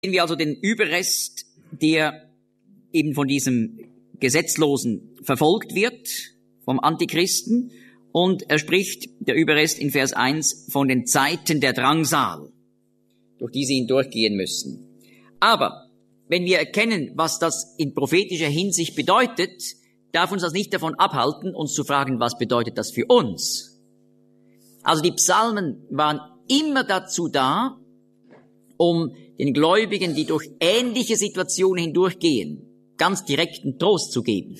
Sehen wir also den Überrest, der eben von diesem Gesetzlosen verfolgt wird, vom Antichristen. Und er spricht, der Überrest in Vers 1, von den Zeiten der Drangsal, durch die sie hindurchgehen müssen. Aber wenn wir erkennen, was das in prophetischer Hinsicht bedeutet, darf uns das nicht davon abhalten, uns zu fragen, was bedeutet das für uns? Also die Psalmen waren immer dazu da, um den Gläubigen, die durch ähnliche Situationen hindurchgehen, ganz direkten Trost zu geben.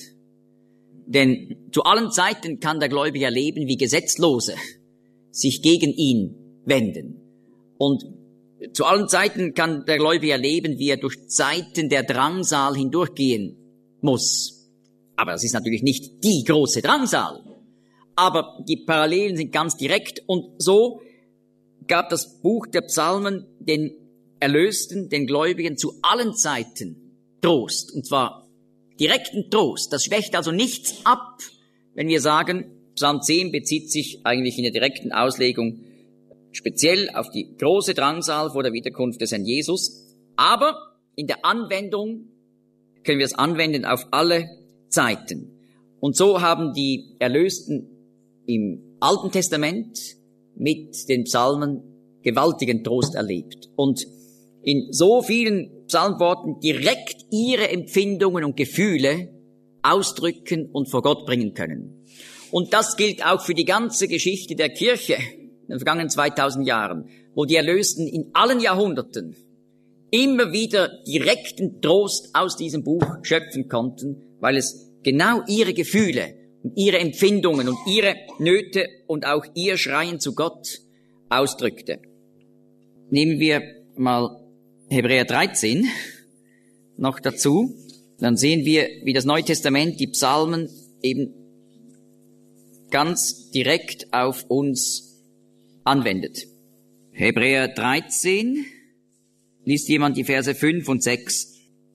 Denn zu allen Zeiten kann der Gläubige erleben, wie Gesetzlose sich gegen ihn wenden. Und zu allen Zeiten kann der Gläubige erleben, wie er durch Zeiten der Drangsal hindurchgehen muss. Aber das ist natürlich nicht die große Drangsal. Aber die Parallelen sind ganz direkt. Und so gab das Buch der Psalmen den Erlösten, den Gläubigen zu allen Zeiten Trost. Und zwar direkten Trost. Das schwächt also nichts ab, wenn wir sagen, Psalm 10 bezieht sich eigentlich in der direkten Auslegung speziell auf die große Drangsal vor der Wiederkunft des Herrn Jesus. Aber in der Anwendung können wir es anwenden auf alle Zeiten. Und so haben die Erlösten im Alten Testament mit den Psalmen gewaltigen Trost erlebt. Und in so vielen Psalmworten direkt ihre Empfindungen und Gefühle ausdrücken und vor Gott bringen können. Und das gilt auch für die ganze Geschichte der Kirche in den vergangenen 2000 Jahren, wo die Erlösten in allen Jahrhunderten immer wieder direkten Trost aus diesem Buch schöpfen konnten, weil es genau ihre Gefühle und ihre Empfindungen und ihre Nöte und auch ihr Schreien zu Gott ausdrückte. Nehmen wir mal Hebräer 13 noch dazu, dann sehen wir, wie das Neue Testament die Psalmen eben ganz direkt auf uns anwendet. Hebräer 13, liest jemand die Verse 5 und 6.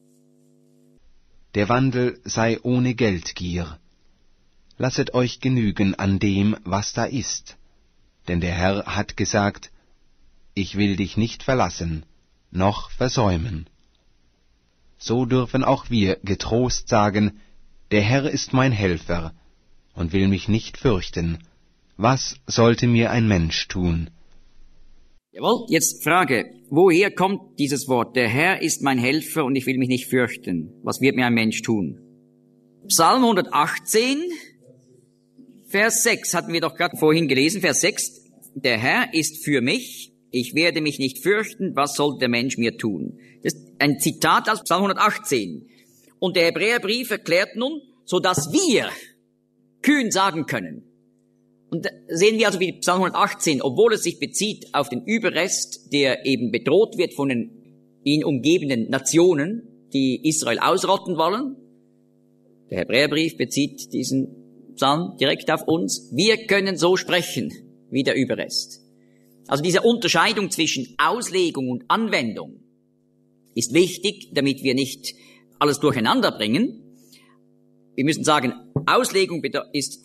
Der Wandel sei ohne Geldgier. Lasset euch genügen an dem, was da ist. Denn der Herr hat gesagt, ich will dich nicht verlassen, noch versäumen. So dürfen auch wir getrost sagen, der Herr ist mein Helfer und will mich nicht fürchten. Was sollte mir ein Mensch tun? Jawohl, jetzt Frage, woher kommt dieses Wort? Der Herr ist mein Helfer und ich will mich nicht fürchten. Was wird mir ein Mensch tun? Psalm 118, Vers 6 hatten wir doch gerade vorhin gelesen. Vers 6, der Herr ist für mich, ich werde mich nicht fürchten, was soll der Mensch mir tun? Das ist ein Zitat aus Psalm 118. Und der Hebräerbrief erklärt nun, so dass wir kühn sagen können. Und da sehen wir also, wie Psalm 118, obwohl es sich bezieht auf den Überrest, der eben bedroht wird von den ihn umgebenden Nationen, die Israel ausrotten wollen. Der Hebräerbrief bezieht diesen Psalm direkt auf uns. Wir können so sprechen wie der Überrest. Also diese Unterscheidung zwischen Auslegung und Anwendung ist wichtig, damit wir nicht alles durcheinander bringen. Wir müssen sagen, Auslegung ist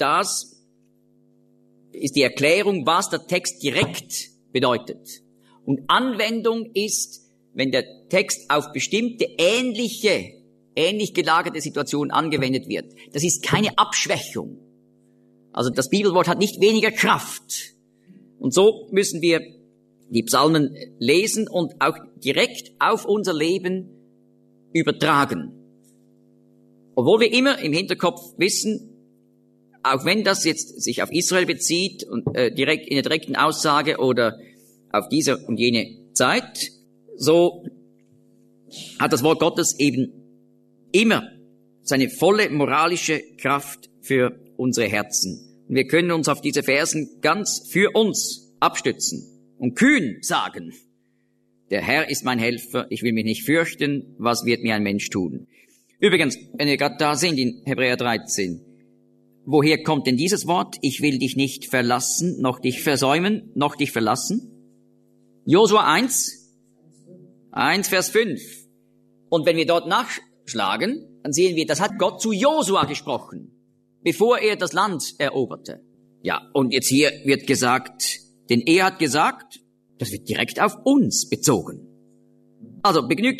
die Erklärung, was der Text direkt bedeutet. Und Anwendung ist, wenn der Text auf bestimmte ähnlich gelagerte Situationen angewendet wird. Das ist keine Abschwächung. Also das Bibelwort hat nicht weniger Kraft. Und so müssen wir die Psalmen lesen und auch direkt auf unser Leben übertragen. Obwohl wir immer im Hinterkopf wissen, auch wenn das jetzt sich auf Israel bezieht und direkt in der direkten Aussage oder auf diese und jene Zeit, so hat das Wort Gottes eben immer seine volle moralische Kraft für unsere Herzen. Und wir können uns auf diese Versen ganz für uns abstützen und kühn sagen, der Herr ist mein Helfer, ich will mich nicht fürchten, was wird mir ein Mensch tun? Übrigens, wenn wir gerade da sind in Hebräer 13, woher kommt denn dieses Wort? Ich will dich nicht verlassen, noch dich versäumen, noch dich verlassen. Josua 1, Vers 5. Und wenn wir dort nachschlagen, dann sehen wir, das hat Gott zu Josua gesprochen, bevor er das Land eroberte. Ja, und jetzt hier wird gesagt, denn er hat gesagt, das wird direkt auf uns bezogen. Also begnügt